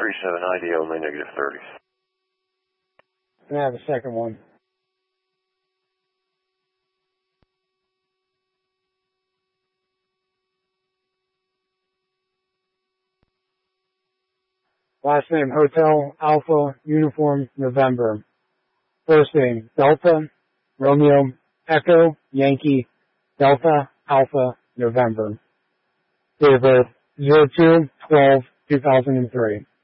37 IDO, may negative 30. Can I have a second one? Last name, Hotel, Alpha, Uniform, November. First name, Delta, Romeo, Echo, Yankee, Delta, Alpha, November. Date of birth, 02-12-2003.